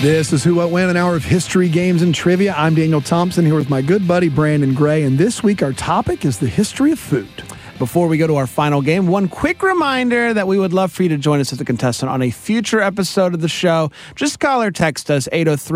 This is Who, What, When, an hour of history, games, and trivia. I'm Daniel Thompson here with my good buddy Brandon Gray, and this week our topic is the history of food. Before we go to our final game, one quick reminder that we would love for you to join us as a contestant on a future episode of the show. Just call or text us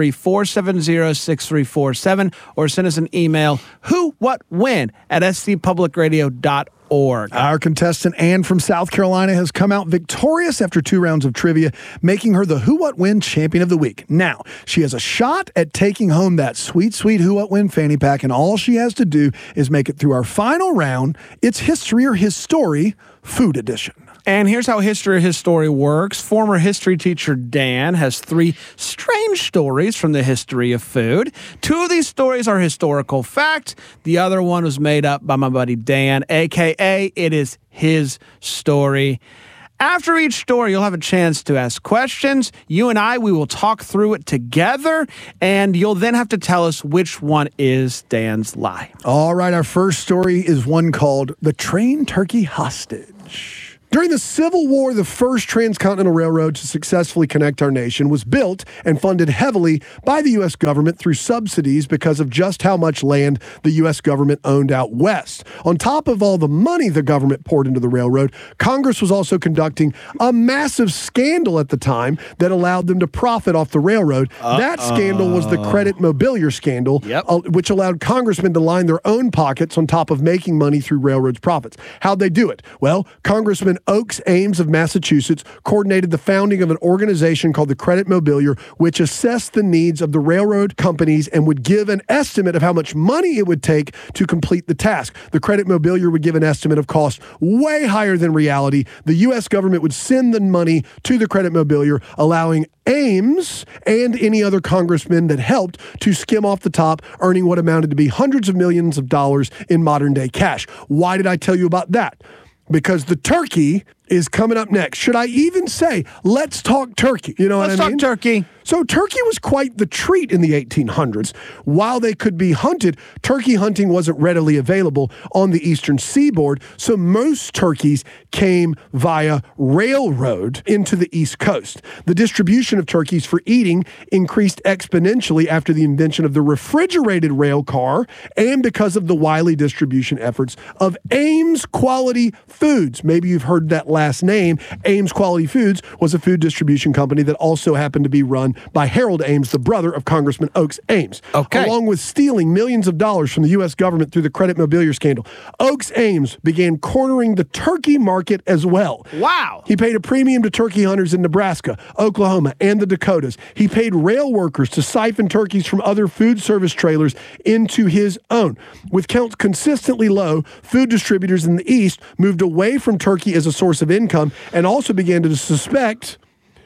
803-470-6347 or send us an email, whowhatwhen at scpublicradio.org. Our contestant, Ann from South Carolina, has come out victorious after 2 rounds of trivia, making her the Who, What, When champion of the week. Now, she has a shot at taking home that sweet, sweet Who, What, When fanny pack, and all she has to do is make it through our final round. It's History or His Story, Food Edition. And here's how History or His Story works. Former history teacher Dan has 3 strange stories from the history of food. 2 of these stories are historical fact. The other one was made up by my buddy Dan, a.k.a. it is his story. After each story, you'll have a chance to ask questions. You and I, we will talk through it together, and you'll then have to tell us which one is Dan's lie. All right, our first story is one called The Trained Turkey Hostage. During the Civil War, the first transcontinental railroad to successfully connect our nation was built and funded heavily by the U.S. government through subsidies because of just how much land the U.S. government owned out west. On top of all the money the government poured into the railroad, Congress was also conducting a massive scandal at the time that allowed them to profit off the railroad. That scandal was the Credit Mobilier scandal, which allowed congressmen to line their own pockets on top of making money through railroads' profits. How'd they do it? Well, Congressman Oakes Ames of Massachusetts coordinated the founding of an organization called the Credit Mobilier, which assessed the needs of the railroad companies and would give an estimate of how much money it would take to complete the task. The Credit Mobilier would give an estimate of cost way higher than reality. The U.S. government would send the money to the Credit Mobilier, allowing Ames and any other congressman that helped to skim off the top, earning what amounted to be hundreds of millions of dollars in modern-day cash. Why did I tell you about that? Because the turkey is coming up next. Should I even say, let's talk turkey? You know what I mean? Let's talk turkey. So turkey was quite the treat in the 1800s. While they could be hunted, turkey hunting wasn't readily available on the eastern seaboard, so most turkeys came via railroad into the East Coast. The distribution of turkeys for eating increased exponentially after the invention of the refrigerated rail car and because of the wily distribution efforts of Ames Quality Foods. Maybe you've heard that last name. Ames Quality Foods was a food distribution company that also happened to be run by Harold Ames, the brother of Congressman Oakes Ames. Along with stealing millions of dollars from the U.S. government through the Credit Mobilier scandal, Oakes Ames began cornering the turkey market as well. Wow. He paid a premium to turkey hunters in Nebraska, Oklahoma, and the Dakotas. He paid rail workers to siphon turkeys from other food service trailers into his own. With counts consistently low, food distributors in the East moved away from turkey as a source of income and also began to suspect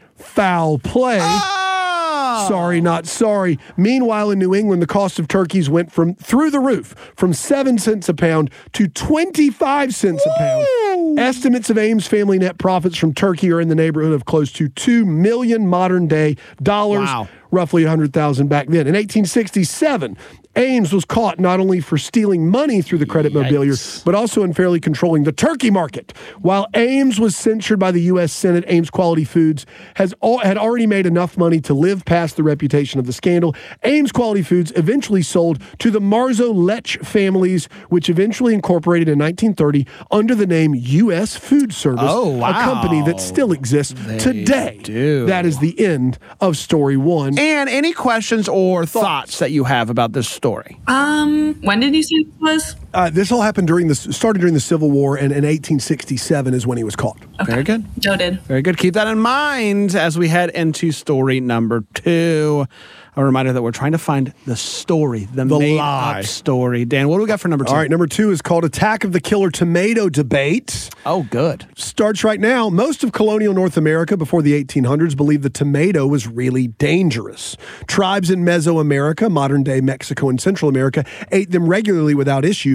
foul play. Sorry, not sorry. Meanwhile, in New England, the cost of turkeys went through the roof, from 7 cents a pound to 25 cents a pound. Estimates of Ames family net profits from turkey are in the neighborhood of close to $2 million modern-day dollars, roughly $100,000 back then. In 1867, Ames was caught not only for stealing money through the Credit Mobilier, but also unfairly controlling the turkey market. While Ames was censured by the U.S. Senate, Ames Quality Foods had already made enough money to live past the reputation of the scandal. Ames Quality Foods eventually sold to the Marzo-Lech families, which eventually incorporated in 1930 under the name U.S. Food Service, a company that still exists today. That is the end of story 1. And any questions or thoughts that you have about this story? When did you say this was? This all happened started during the Civil War, and in 1867 is when he was caught. Okay. Very good. Noted. Very good. Keep that in mind as we head into story number 2. A reminder that we're trying to find the story, the made-up story. Dan, what do we got for number 2? All right, number 2 is called Attack of the Killer Tomato Debate. Oh, good. Starts right now. Most of colonial North America before the 1800s believed the tomato was really dangerous. Tribes in Mesoamerica, modern-day Mexico and Central America, ate them regularly without issue,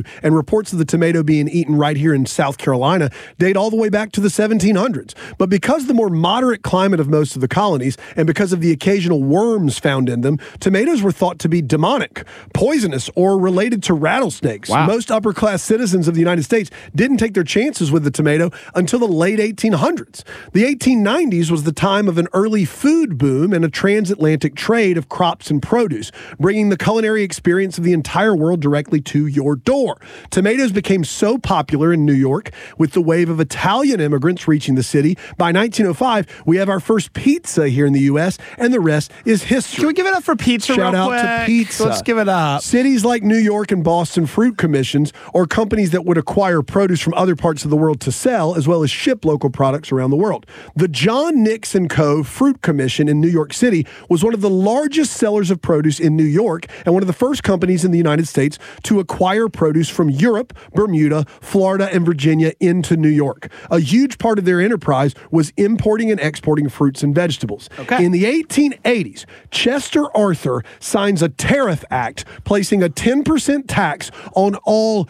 and reports of the tomato being eaten right here in South Carolina date all the way back to the 1700s. But because of the more moderate climate of most of the colonies, and because of the occasional worms found in them, tomatoes were thought to be demonic, poisonous, or related to rattlesnakes. Wow. Most upper-class citizens of the United States didn't take their chances with the tomato until the late 1800s. The 1890s was the time of an early food boom and a transatlantic trade of crops and produce, bringing the culinary experience of the entire world directly to your door. Tomatoes became so popular in New York with the wave of Italian immigrants reaching the city. By 1905, we have our first pizza here in the U.S., and the rest is history. Can we give it up for pizza Shout real out quick? to pizza. Let's give it up. Cities like New York and Boston fruit commissions, or companies that would acquire produce from other parts of the world to sell, as well as ship local products around the world. The John Nix & Co. Fruit Commission in New York City was one of the largest sellers of produce in New York and one of the first companies in the United States to acquire produce from Europe, Bermuda, Florida, and Virginia into New York. A huge part of their enterprise was importing and exporting fruits and vegetables. Okay. In the 1880s, Chester Arthur signs a tariff act placing a 10% tax on all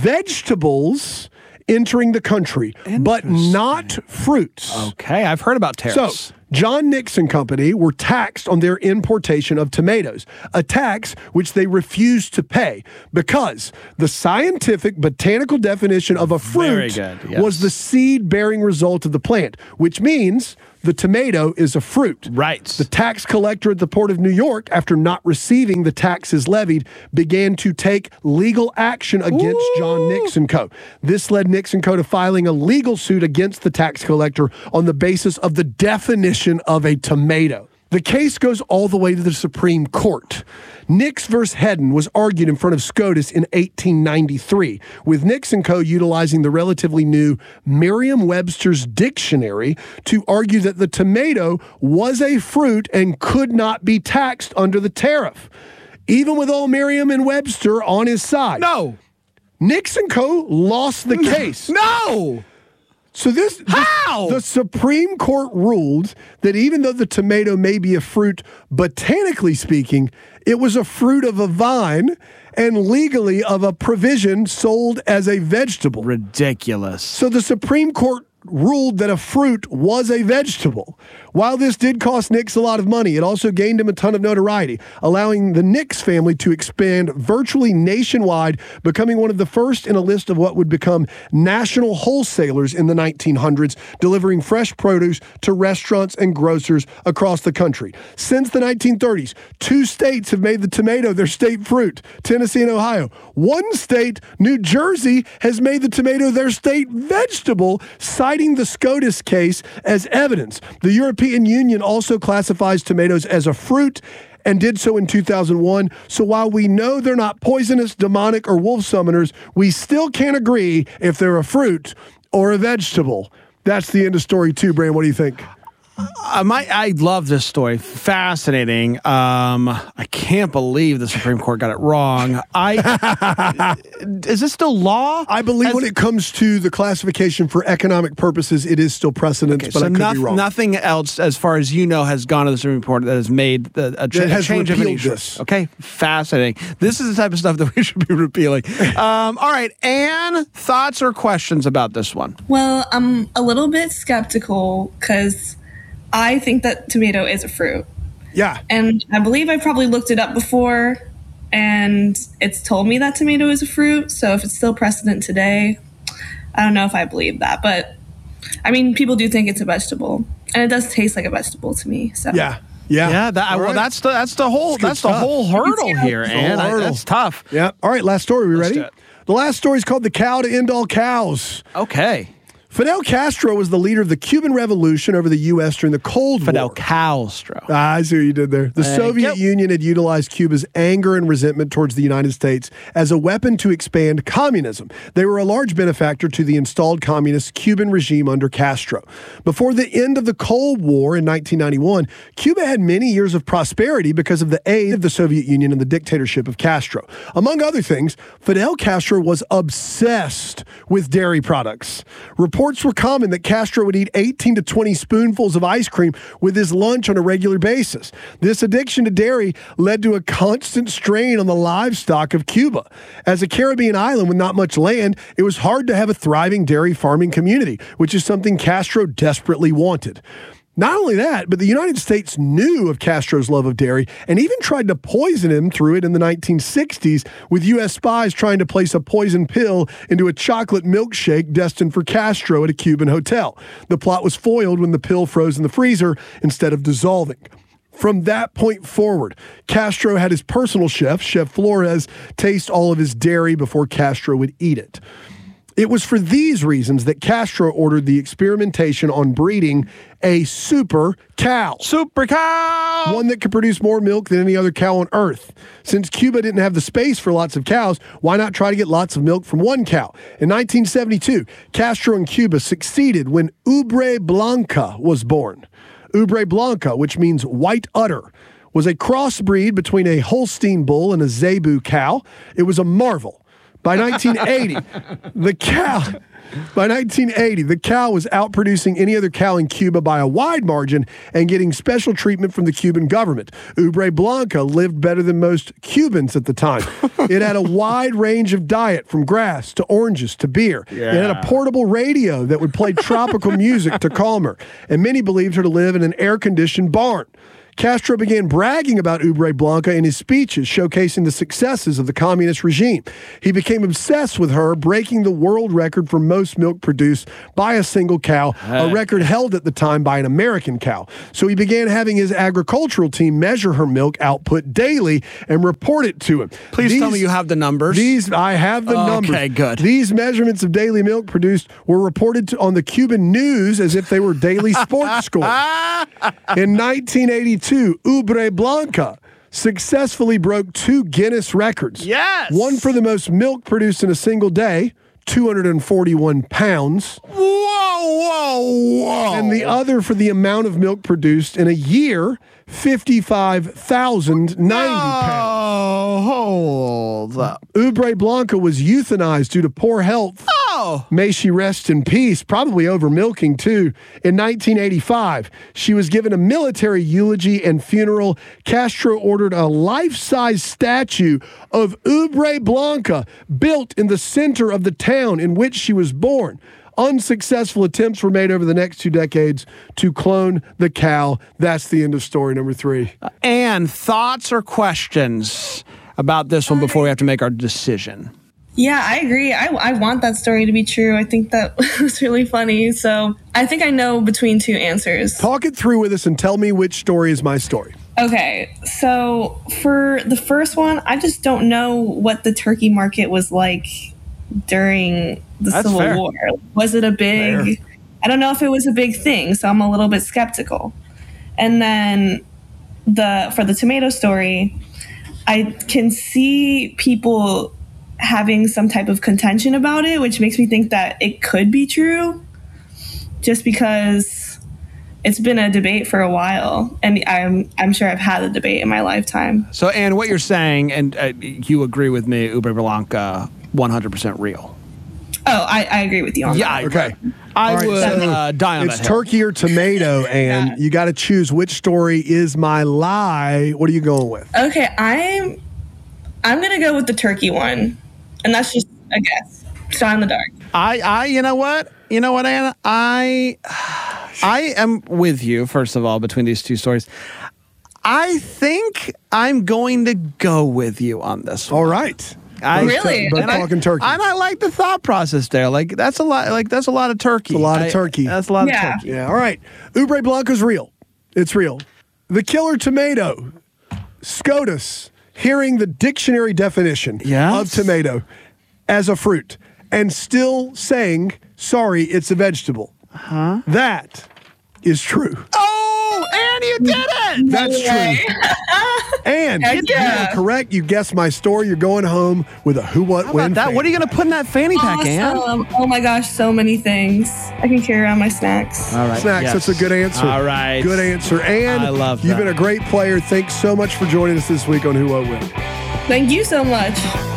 vegetables entering the country, but not fruits. Okay, I've heard about tariffs. So, John Nix & Company were taxed on their importation of tomatoes, a tax which they refused to pay because the scientific botanical definition of a Very fruit good, yes. was the seed-bearing result of the plant, which means the tomato is a fruit. Right. The tax collector at the Port of New York, after not receiving the taxes levied, began to take legal action against John Nix & Co. This led Nix & Co. to filing a legal suit against the tax collector on the basis of the definition of a tomato. The case goes all the way to the Supreme Court. Nix versus Hedden was argued in front of SCOTUS in 1893, with Nix & Co. utilizing the relatively new Merriam-Webster's dictionary to argue that the tomato was a fruit and could not be taxed under the tariff. Even with old Merriam and Webster on his side. No. Nix & Co. lost the case. No. So How? The Supreme Court ruled that even though the tomato may be a fruit, botanically speaking, it was a fruit of a vine and legally of a provision sold as a vegetable. Ridiculous. So the Supreme Court ruled that a fruit was a vegetable. While this did cost Nix a lot of money, it also gained him a ton of notoriety, allowing the Nix family to expand virtually nationwide, becoming one of the first in a list of what would become national wholesalers in the 1900s, delivering fresh produce to restaurants and grocers across the country. Since the 1930s, 2 states have made the tomato their state fruit, Tennessee and Ohio. 1 state, New Jersey, has made the tomato their state vegetable, citing the SCOTUS case as evidence. The European Union also classifies tomatoes as a fruit and did so in 2001. So while we know they're not poisonous, demonic, or wolf summoners, we still can't agree if they're a fruit or a vegetable. That's the end of story 2, Brand. What do you think? I love this story. Fascinating. I can't believe the Supreme Court got it wrong. Is this still law? I believe when it comes to the classification for economic purposes, it is still precedent, but I could be wrong. Nothing else, as far as you know, has gone to the Supreme Court that has made a change of any this. Okay, fascinating. This is the type of stuff that we should be repealing. All right, Anne, thoughts or questions about this one? Well, I'm a little bit skeptical because I think that tomato is a fruit. Yeah. And I believe I probably looked it up before and it's told me that tomato is a fruit. So if it's still precedent today, I don't know if I believe that. But I mean, people do think it's a vegetable and it does taste like a vegetable to me. So Yeah. That's the whole hurdle here, Anne. That's tough. Yeah. All right, last story. We ready? do it. The last story is called "The Cow to End All Cows." Okay. Fidel Castro was the leader of the Cuban Revolution over the U.S. during the Cold War. Fidel Castro. I see what you did there. The Soviet Union had utilized Cuba's anger and resentment towards the United States as a weapon to expand communism. They were a large benefactor to the installed communist Cuban regime under Castro. Before the end of the Cold War in 1991, Cuba had many years of prosperity because of the aid of the Soviet Union and the dictatorship of Castro. Among other things, Fidel Castro was obsessed with dairy products. Reports Reports were common that Castro would eat 18 to 20 spoonfuls of ice cream with his lunch on a regular basis. This addiction to dairy led to a constant strain on the livestock of Cuba. As a Caribbean island with not much land, it was hard to have a thriving dairy farming community, which is something Castro desperately wanted. Not only that, but the United States knew of Castro's love of dairy and even tried to poison him through it in the 1960s, with U.S. spies trying to place a poison pill into a chocolate milkshake destined for Castro at a Cuban hotel. The plot was foiled when the pill froze in the freezer instead of dissolving. From that point forward, Castro had his personal chef, Chef Flores, taste all of his dairy before Castro would eat it. It was for these reasons that Castro ordered the experimentation on breeding a super cow. Super cow! One that could produce more milk than any other cow on Earth. Since Cuba didn't have the space for lots of cows, why not try to get lots of milk from one cow? In 1972, Castro and Cuba succeeded when Ubre Blanca was born. Ubre Blanca, which means white udder, was a crossbreed between a Holstein bull and a Zebu cow. It was a marvel. By 1980, the cow was outproducing any other cow in Cuba by a wide margin and getting special treatment from the Cuban government. Ubre Blanca lived better than most Cubans at the time. It had a wide range of diet, from grass to oranges to beer. Yeah. It had a portable radio that would play tropical music to calm her, and many believed her to live in an air-conditioned barn. Castro began bragging about Ubre Blanca in his speeches, showcasing the successes of the communist regime. He became obsessed with her, breaking the world record for most milk produced by a single cow, a record held at the time by an American cow. So he began having his agricultural team measure her milk output daily and report it to him. Please tell me you have the numbers. I have the numbers. Okay, good. These measurements of daily milk produced were reported on the Cuban news as if they were daily sports scores. In 1982, Ubre Blanca successfully broke 2 Guinness records. Yes! One for the most milk produced in a single day, 241 pounds. Whoa! And the other for the amount of milk produced in a year, 55,090 pounds. Oh, hold up. Ubre Blanca was euthanized due to poor health. Oh! May she rest in peace, probably over milking too. In 1985, she was given a military eulogy and funeral. Castro ordered a life-size statue of Ubre Blanca built in the center of the town in which she was born. Unsuccessful attempts were made over the next 2 decades to clone the cow. That's the end of story number 3. And thoughts or questions about this one before we have to make our decision? Yeah, I agree. I want that story to be true. I think that was really funny. So I think I know between 2 answers. Talk it through with us and tell me which story is my story. Okay, so for the first one, I just don't know what the turkey market was like during the Civil War. Was it a big... Fair. I don't know if it was a big thing, so I'm a little bit skeptical. And then for the tomato story, I can see people having some type of contention about it, which makes me think that it could be true, just because it's been a debate for a while, and I'm sure I've had a debate in my lifetime. So, Anne, what you're saying, and you agree with me, Ubre Blanca, 100% real. Oh, I agree with you on that. Okay. I would die on that hill. It's turkey or tomato, and you got to choose which story is my lie. What are you going with? Okay, I'm gonna go with the turkey one, and that's just a guess. Shot in the dark. You know what, Anna? I am with you, first of all, between these 2 stories. I think I'm going to go with you on this one. All right. Really? Both talking turkey. And I like the thought process there. Like, that's a lot. Like, that's a lot of turkey. It's a lot of turkey. That's a lot of turkey. Yeah. All right. Ubre Blanca's real. It's real. The killer tomato, SCOTUS, hearing the dictionary definition of tomato as a fruit and still saying, sorry, it's a vegetable. That is true. Oh, and you did it! That's true. And you are correct. You guessed my story. You're going home with a who, what, when. What are you going to put in that fanny pack, Ann? Oh my gosh, so many things. I can carry around my snacks. All right. Snacks, that's a good answer. All right. Good answer. And I love that. You've been a great player. Thanks so much for joining us this week on Who, What, When. Thank you so much.